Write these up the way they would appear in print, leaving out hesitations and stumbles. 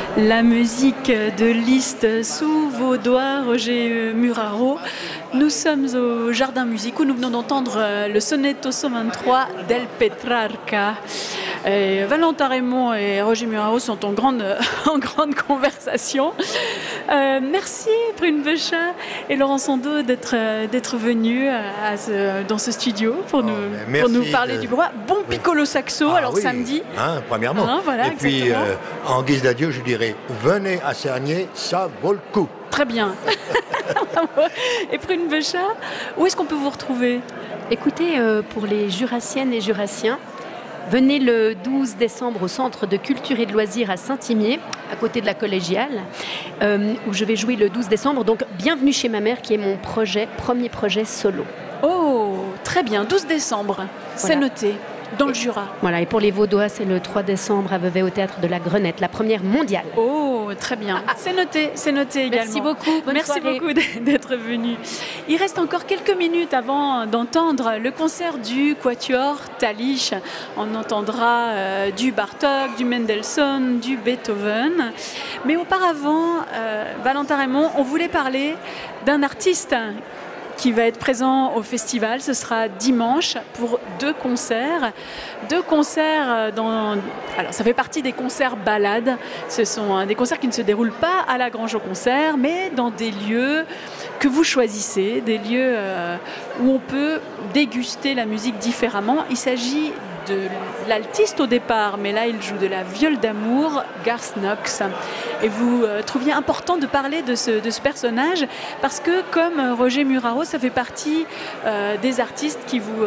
La musique de Liszt sous vos doigts, Roger Muraro. Nous sommes au Jardin Musique où nous venons d'entendre le Sonetto Son 23 del Petrarca. Valentin Raymond et Roger Muraro sont en grande conversation. Merci Prune Bechat et Laurent Sandeau d'être venus dans ce studio pour nous parler du droit. Bon piccolo saxo, alors oui, samedi. Premièrement. Voilà, et puis, en guise d'adieu, je dirais, venez à Cernier, ça vaut le coup. Très bien. Et Prune Bechat, où est-ce qu'on peut vous retrouver? Écoutez, pour les Jurassiennes et Jurassiens, venez le 12 décembre au Centre de Culture et de Loisirs à Saint-Imier, à côté de la Collégiale, où je vais jouer le 12 décembre. Donc, bienvenue chez ma mère, qui est mon premier projet solo. Oh, très bien, 12 décembre, voilà. C'est noté. Dans le Jura. Voilà, et pour les Vaudois, c'est le 3 décembre à Vevey au Théâtre de la Grenette, la première mondiale. Oh, très bien. C'est noté également. Merci beaucoup. Merci beaucoup d'être venu. Il reste encore quelques minutes avant d'entendre le concert du Quatuor Talich. On entendra du Bartók, du Mendelssohn, du Beethoven. Mais auparavant, Valentin Raymond, on voulait parler d'un artiste qui va être présent au festival. Ce sera dimanche pour deux concerts. Alors, ça fait partie des concerts balades. Ce sont des concerts qui ne se déroulent pas à la Grange au Concert, mais dans des lieux que vous choisissez, des lieux où on peut déguster la musique différemment. Il s'agit de l'altiste au départ, mais là il joue de la viole d'amour, Garth Knox. Et vous trouviez important de parler de ce personnage parce que, comme Roger Muraro, ça fait partie des artistes qui vous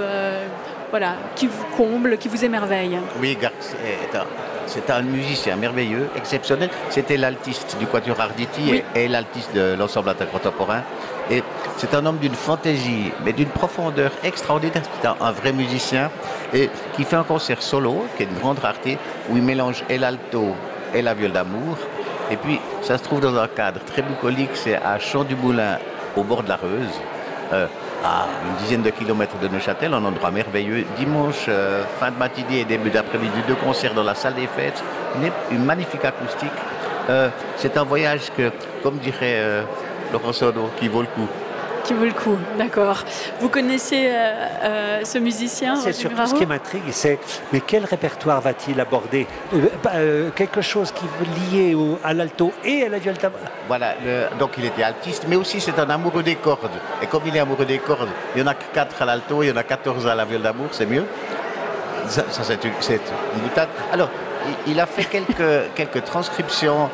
comblent, qui vous émerveillent. Oui, Garth c'est un musicien merveilleux, exceptionnel. C'était l'altiste du Quatuor Arditi, oui, et l'altiste de l'ensemble latin contemporain. Et c'est un homme d'une fantaisie, mais d'une profondeur extraordinaire. C'est un vrai musicien et qui fait un concert solo, qui est une grande rareté, où il mélange et l'alto et la viole d'amour. Et puis, ça se trouve dans un cadre très bucolique, c'est à Champ-du-Moulin, au bord de la Reuse, à une dizaine de kilomètres de Neuchâtel, un endroit merveilleux. Dimanche, fin de matinée et début d'après-midi, 2 concerts dans la salle des fêtes, une magnifique acoustique. C'est un voyage que, comme dirait Laurent Sandeau, qui vaut le coup. Qui vaut le coup, d'accord. Vous connaissez ce musicien? C'est surtout ce qui m'intrigue, c'est mais quel répertoire va-t-il aborder? Quelque chose qui est lié à l'alto et à la viole d'amour. Voilà, donc il était altiste, mais aussi c'est un amoureux des cordes. Et comme il est amoureux des cordes, il y en a 4 à l'alto, il y en a 14 à la viole d'amour, c'est mieux. Ça c'est une boutade. Alors, il a fait quelques transcriptions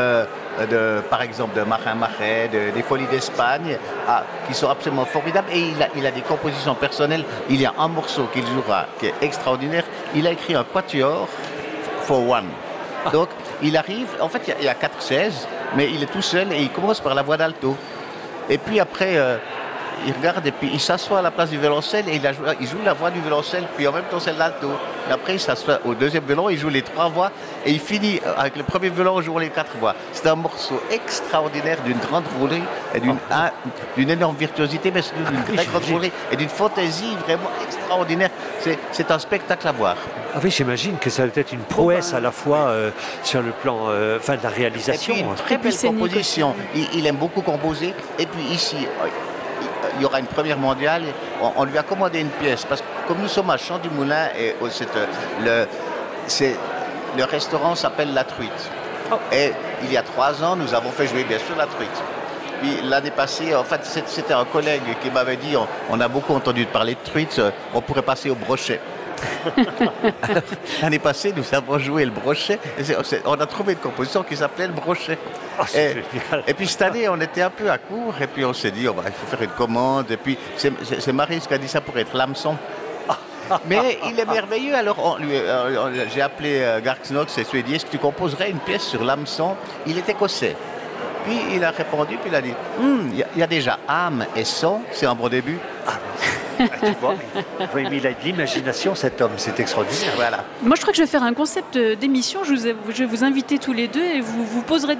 par exemple de Marin Marais, des Folies d'Espagne, qui sont absolument formidables. Et il a des compositions personnelles. Il y a un morceau qu'il jouera qui est extraordinaire. Il a écrit un quatuor for one. Donc il arrive, en fait il y a 4 chaises, mais il est tout seul et il commence par la voix d'alto. Et puis après, il regarde et puis il s'assoit à la place du violoncelle et il joue la voix du violoncelle, puis en même temps celle d'alto. Et après, il s'assoit au deuxième violon, il joue les 3 voix et il finit avec le premier violon en jouant les 4 voix. C'est un morceau extraordinaire d'une grande roulerie et d'une énorme virtuosité, mais d'une très grande roulerie et d'une fantaisie vraiment extraordinaire. C'est un spectacle à voir. Ah oui, j'imagine que ça doit être une prouesse à la fois sur le plan de la réalisation. Et puis une très belle composition. Il aime beaucoup composer. Et puis ici, il y aura une première mondiale. On lui a commandé une pièce parce que comme nous sommes à Champ-du-Moulin et le restaurant s'appelle La Truite. Et il y a 3 ans, nous avons fait jouer bien sûr La Truite. Puis l'année passée, en fait, c'était un collègue qui m'avait dit on a beaucoup entendu parler de truite, on pourrait passer au brochet. L'année passée, nous avons joué le brochet. On a trouvé une composition qui s'appelait le brochet. Et puis cette année, on était un peu à court. Et puis on s'est dit, il faut faire une commande. Et puis c'est Marie qui a dit ça pour être l'hameçon. Mais il est merveilleux. Alors j'ai appelé Garth Knox, c'est suédois. Est-ce que tu composerais une pièce sur l'hameçon? Il est écossais. Puis il a répondu, puis il a dit il y a déjà âme et son, c'est un bon début. Tu vois, oui, mais il a de l'imagination, cet homme, c'est extraordinaire. Voilà. Moi, je crois que je vais faire un concept d'émission. Je vais vous inviter tous les deux et vous poserez des